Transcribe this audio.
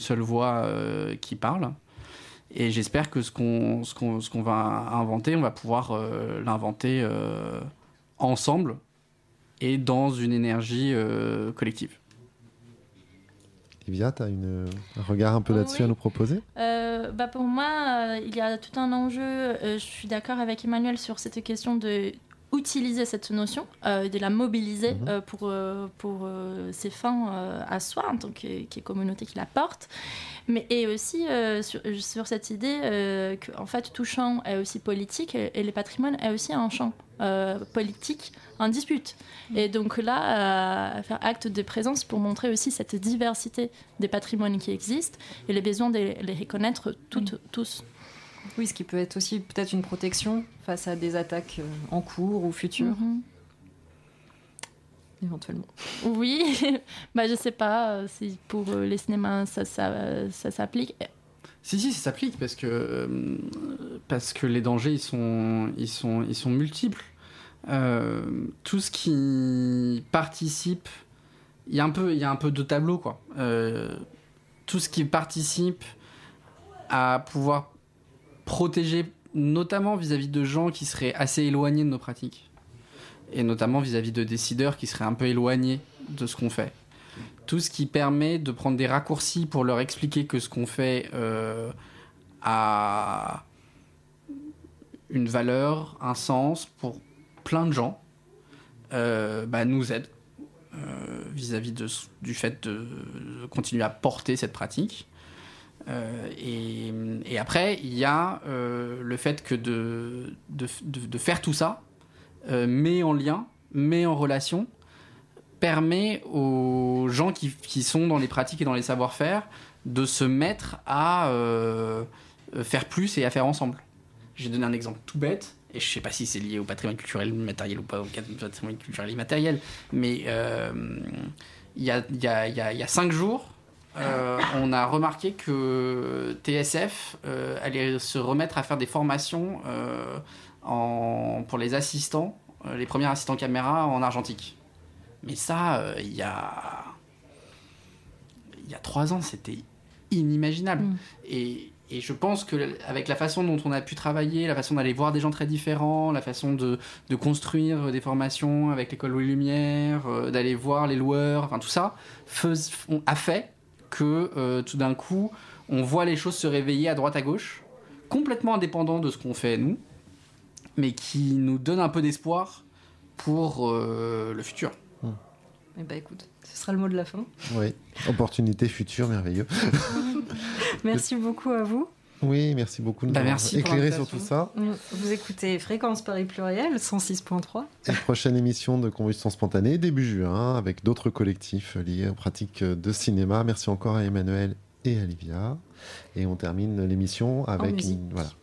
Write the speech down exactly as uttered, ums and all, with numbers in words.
seule voix euh, qui parle. Et j'espère que ce qu'on, ce qu'on, ce qu'on va inventer, on va pouvoir euh, l'inventer euh, ensemble et dans une énergie euh, collective. Livia, tu as une, un regard un peu là-dessus oui. à nous proposer ? euh, bah Pour moi, euh, il y a tout un enjeu. Euh, je suis d'accord avec Emmanuel sur cette question de utiliser cette notion, euh, de la mobiliser mmh. euh, pour, euh, pour euh, ses fins euh, à soi, en tant que, que communauté qui la porte. Mais, et aussi euh, sur, sur cette idée euh, qu'en fait, tout champ est aussi politique et, et le patrimoine est aussi un champ euh, politique en dispute. Mmh. Et donc là, euh, faire acte de présence pour montrer aussi cette diversité des patrimoines qui existent et les besoins de les reconnaître toutes, mmh. tous. Oui, ce qui peut être aussi peut-être une protection face à des attaques en cours ou futures. Mmh. Éventuellement. Oui, bah, je sais pas si pour les cinémas ça, ça, ça s'applique. Si, si, ça s'applique parce que, euh, parce que les dangers ils sont, ils sont, ils sont multiples. Euh, tout ce qui participe, il y a un peu, il y a un peu de tableau, quoi. Euh, tout ce qui participe à pouvoir protéger, notamment vis-à-vis de gens qui seraient assez éloignés de nos pratiques. Et notamment vis-à-vis de décideurs qui seraient un peu éloignés de ce qu'on fait. Tout ce qui permet de prendre des raccourcis pour leur expliquer que ce qu'on fait euh, a une valeur, un sens pour plein de gens, euh, bah, nous aide euh, vis-à-vis de, du fait de continuer à porter cette pratique. Euh, et, et après, il y a euh, le fait que de, de, de, de faire tout ça, Euh, met en lien, met en relation, permet aux gens qui, qui sont dans les pratiques et dans les savoir-faire de se mettre à euh, faire plus et à faire ensemble. J'ai donné un exemple tout bête, et je ne sais pas si c'est lié au patrimoine culturel matériel ou pas au patrimoine culturel immatériel, mais euh, il y a, y a, y a, y a cinq jours, euh, on a remarqué que T S F euh, allait se remettre à faire des formations euh, En, pour les assistants, euh, les premiers assistants caméra en argentique. Mais ça, il euh, y a il y a trois ans, c'était inimaginable. Mmh. Et, et je pense qu'avec la façon dont on a pu travailler, la façon d'aller voir des gens très différents, la façon de, de construire des formations avec l'école Louis Lumière, euh, d'aller voir les loueurs, enfin tout ça, fais, on, a fait que euh, tout d'un coup, on voit les choses se réveiller à droite à gauche, complètement indépendant de ce qu'on fait nous, mais qui nous donne un peu d'espoir pour euh, le futur. Mmh. Eh ben écoute, ce sera le mot de la fin. Oui, opportunité future, merveilleux. Merci beaucoup à vous. Oui, merci beaucoup de nous bah, avoir éclairé sur tout ça. Vous écoutez Fréquence Paris Pluriel, cent six point trois. Et prochaine émission de Combustion Spontanée, début juin, avec d'autres collectifs liés aux pratiques de cinéma. Merci encore à Emmanuel et à Livia. Et on termine l'émission avec une... Voilà.